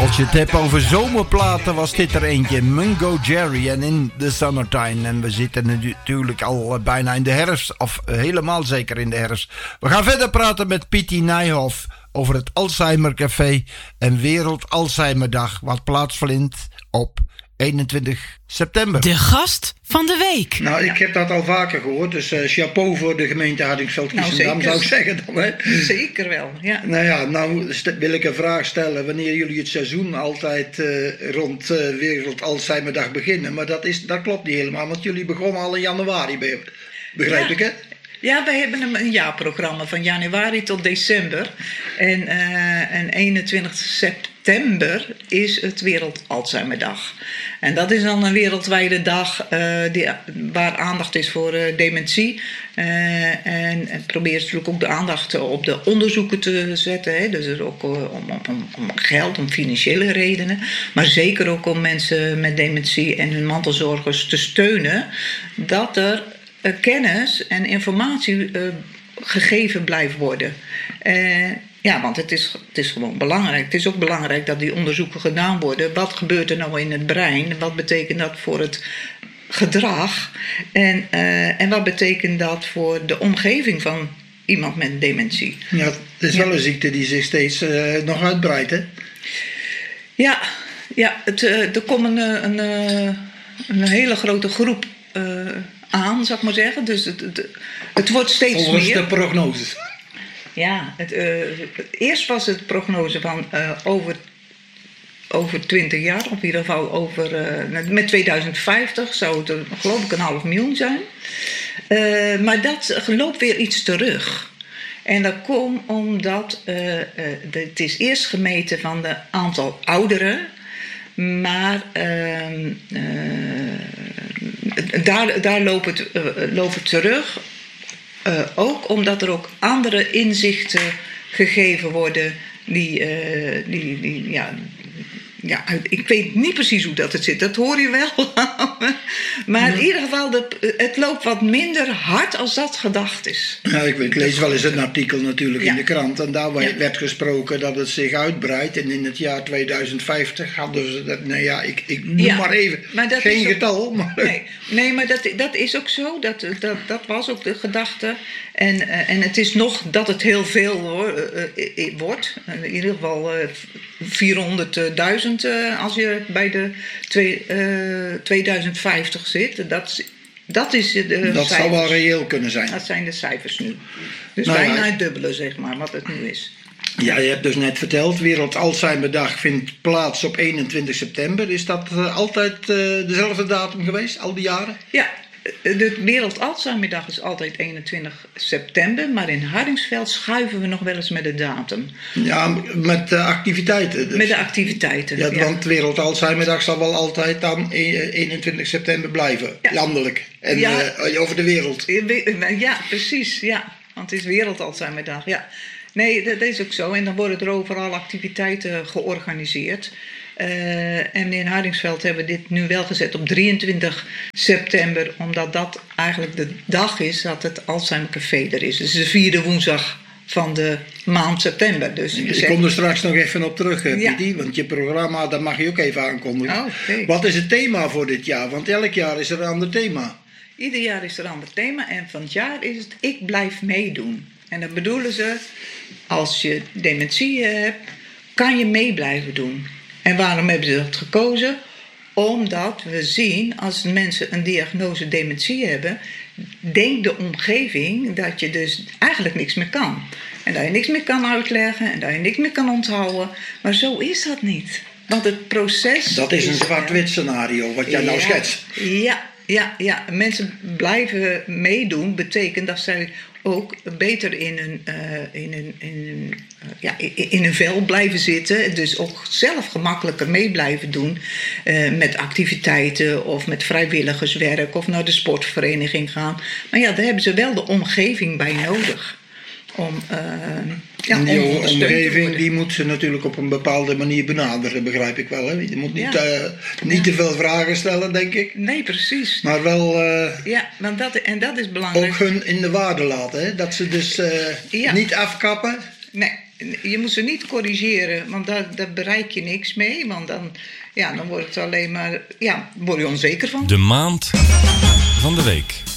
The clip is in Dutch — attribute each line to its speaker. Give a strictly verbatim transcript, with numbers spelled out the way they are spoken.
Speaker 1: Als je het hebt over zomerplaten was dit er eentje. Mungo Jerry en In the Summertime. En we zitten natuurlijk al bijna in de herfst. Of helemaal zeker in de herfst. We gaan verder praten met Pietie Nijhoff over het Alzheimer Café en Wereld Alzheimerdag. Wat plaatsvindt op eenentwintig september.
Speaker 2: De gast van de week.
Speaker 3: Nou, ik heb dat al vaker gehoord. Dus uh, chapeau voor de gemeente Hardingsveld-Giessendam, nou, zou ik zeggen dan. Hè?
Speaker 4: Zeker wel, ja.
Speaker 3: Nou ja, nou st- wil ik een vraag stellen. Wanneer jullie het seizoen altijd uh, rond uh, Wereld Alzheimerdag beginnen. Maar dat, is, dat klopt niet helemaal, want jullie begonnen al in januari, begrijp
Speaker 4: ja.
Speaker 3: ik hè?
Speaker 4: Ja, wij hebben een, een jaarprogramma van januari tot december. En, uh, en eenentwintig september is het Wereld Alzheimerdag. En dat is dan een wereldwijde dag uh, die, waar aandacht is voor uh, dementie. Uh, en het probeert natuurlijk ook de aandacht op de onderzoeken te zetten. Hè. Dus ook uh, om, om, om geld, om financiële redenen. Maar zeker ook om mensen met dementie en hun mantelzorgers te steunen. Dat er uh, kennis en informatie uh, gegeven blijft worden. Uh, Ja, want het is, het is gewoon belangrijk. Het is ook belangrijk dat die onderzoeken gedaan worden. Wat gebeurt er nou in het brein? Wat betekent dat voor het gedrag? En, uh, en wat betekent dat voor de omgeving van iemand met dementie?
Speaker 3: Ja, het is wel een ziekte die zich steeds uh, nog uitbreidt, hè?
Speaker 4: Ja, ja het, uh, er komt een, een, een hele grote groep uh, aan, zou ik maar zeggen. Dus het, het, het wordt steeds
Speaker 3: Volgens
Speaker 4: meer.
Speaker 3: Volgens de prognoses.
Speaker 4: Ja, het, uh, eerst was het prognose van uh, over, over twintig jaar, of in ieder geval over, uh, met tweeduizend vijftig zou het er, geloof ik een half miljoen zijn. Uh, maar dat loopt weer iets terug. En dat komt omdat uh, uh, de, het is eerst gemeten van het aantal ouderen, maar uh, uh, daar, daar loopt het, uh, loopt het terug. Uh, ook omdat er ook andere inzichten gegeven worden die, uh, die, die ja, ja, ik weet niet precies hoe dat het zit, dat hoor je wel. Maar in ieder geval, de, het loopt wat minder hard als dat gedacht is.
Speaker 3: Ja, ik, ik lees wel eens een artikel natuurlijk
Speaker 4: ja.
Speaker 3: in de krant. En daar
Speaker 4: ja.
Speaker 3: werd gesproken dat het zich uitbreidt. En in het jaar tweeduizend vijftig hadden ze dat, nou ja, ik, ik noem
Speaker 4: ja,
Speaker 3: maar even,
Speaker 4: maar dat
Speaker 3: geen
Speaker 4: is ook,
Speaker 3: getal. Maar
Speaker 4: nee, nee, maar dat, dat is ook zo. Dat, dat, dat was ook de gedachte. En, uh, en het is nog dat het heel veel hoor, uh, uh, wordt. In ieder geval uh, vierhonderdduizend uh, als je bij de twee, uh, tweeduizend vijftig zit. Dat, dat is de
Speaker 3: dat
Speaker 4: cijfers.
Speaker 3: zou wel reëel kunnen zijn.
Speaker 4: Dat zijn de cijfers nu. Dus
Speaker 3: nou,
Speaker 4: bijna
Speaker 3: ja,
Speaker 4: het dubbele, zeg maar, wat het nu is.
Speaker 3: Ja, je hebt dus net verteld, Wereld Alzheimerdag vindt plaats op eenentwintig september. Is dat uh, altijd uh, dezelfde datum geweest, al die jaren?
Speaker 4: Ja, de Wereld Alzheimerdag is altijd eenentwintig september, maar in Hardingsveld schuiven we nog wel eens met de datum.
Speaker 3: Ja, met uh, activiteiten. Dus.
Speaker 4: Met de activiteiten,
Speaker 3: ja.
Speaker 4: ja.
Speaker 3: Want Wereld Alzheimerdag zal wel altijd dan eenentwintig september blijven, ja. landelijk. En ja. uh, over de wereld.
Speaker 4: Ja, precies, ja. Want het is Wereld Alzheimerdag, ja. Nee, dat is ook zo. En dan worden er overal activiteiten georganiseerd. Uh, en in Hardingsveld hebben we dit nu wel gezet op drieëntwintig september, omdat dat eigenlijk de dag is dat het Alzheimer Café er is. Dus de vierde woensdag van de maand september. Dus
Speaker 3: ik kom er straks nog even op terug, Pietie, ja. want je programma, dat mag je ook even aankondigen.
Speaker 4: Oh, okay.
Speaker 3: Wat is het thema voor dit jaar? Want elk jaar is er een ander thema.
Speaker 4: Ieder jaar is er een ander thema en van het jaar is het Ik blijf meedoen. En dan bedoelen ze, als je dementie hebt, kan je mee blijven doen. En waarom hebben ze dat gekozen? Omdat we zien, als mensen een diagnose dementie hebben, denkt de omgeving dat je dus eigenlijk niks meer kan. En dat je niks meer kan uitleggen en dat je niks meer kan onthouden. Maar zo is dat niet. Want het proces...
Speaker 3: Dat is een zwart-wit scenario, wat jij ja, nou schetst.
Speaker 4: Ja, ja, ja. Mensen blijven meedoen, betekent dat zij ook beter in hun, uh, in hun, in hun, uh, ja, in hun vel blijven zitten. Dus ook zelf gemakkelijker mee blijven doen. Uh, met activiteiten of met vrijwilligerswerk of naar de sportvereniging gaan. Maar ja, daar hebben ze wel de omgeving bij nodig. Om, uh, ja,
Speaker 3: en die
Speaker 4: om
Speaker 3: omgeving die moet ze natuurlijk op een bepaalde manier benaderen, begrijp ik wel. Hè? Je moet niet, ja. uh, niet ja. te veel vragen stellen, denk ik.
Speaker 4: Nee, precies.
Speaker 3: Maar wel uh,
Speaker 4: ja, want dat, en dat is belangrijk.
Speaker 3: ook hun in de waarde laten. Hè? Dat ze dus uh, ja. niet afkappen.
Speaker 4: Nee, je moet ze niet corrigeren, want daar, daar bereik je niks mee. Want dan, ja, dan wordt het alleen maar, ja, word je onzeker van.
Speaker 5: De maand van de week.